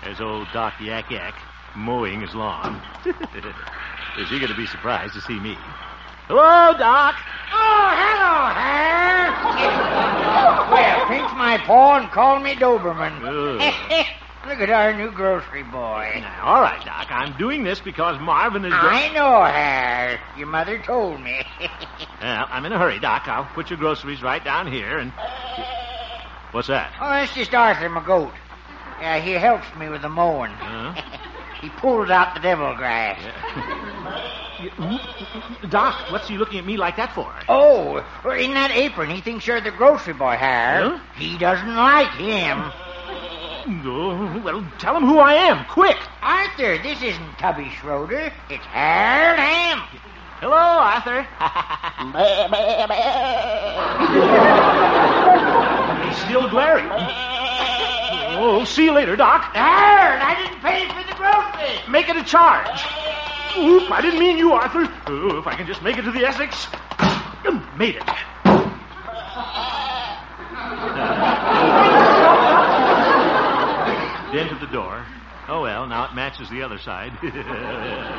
There's old Doc Yak Yak mowing his lawn. Is he going to be surprised to see me? Hello, Doc. Oh, hello, Hal. Well, pinch my paw and call me Doberman. Look at our new grocery boy. Now, all right, Doc. I'm doing this because Marvin is... I know, Hal. Your mother told me. Well, I'm in a hurry, Doc. I'll put your groceries right down here and... What's that? Oh, that's just Arthur, my goat. He helps me with the mowing. He pulls out the devil grass. Doc, what's he looking at me like that for? Oh, well, in that apron, he thinks you're the grocery boy, Hal. Huh? He doesn't like him. Oh, well, tell him who I am, quick. Arthur, this isn't Tubby Schroeder. It's Harold Ham. Hello, Arthur. He's still glaring. Oh, see you later, Doc. Harold, I didn't pay for the groceries. Make it a charge. Oop, I didn't mean you, Arthur. Oh, if I can just make it to the Essex. Made it. Dent at the door. Oh, well, now it matches the other side.